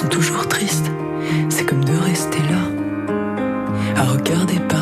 sont toujours tristes. C'est comme de rester là, à regarder